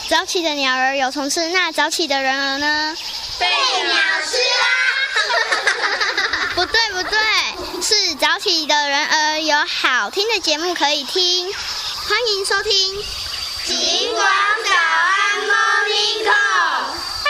早起的鸟儿有虫吃，那早起的人儿呢？ 被鸟吃啦！ 不对，是早起的人儿有好听的节目可以听，欢迎收听警广早安 Morning Call。